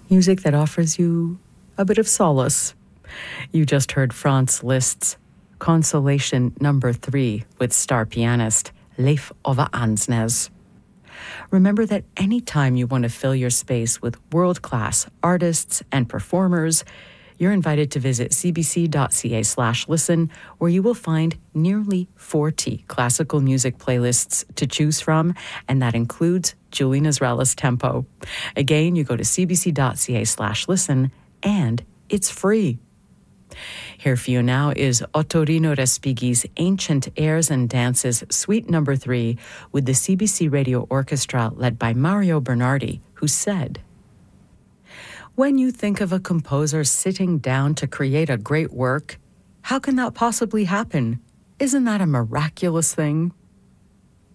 Music that offers you a bit of solace. You just heard Franz Liszt's Consolation Number 3 with star pianist Leif Ove Ansnes. Remember that anytime you want to fill your space with world-class artists and performers, you're invited to visit cbc.ca/listen, where you will find nearly 40 classical music playlists to choose from, and that includes Julie Nazrela's Tempo. Again, you go to cbc.ca/listen, and it's free. Here for you now is Ottorino Respighi's Ancient Airs and Dances, Suite Number 3, with the CBC Radio Orchestra led by Mario Bernardi, who said, "When you think of a composer sitting down to create a great work, how can that possibly happen? Isn't that a miraculous thing?"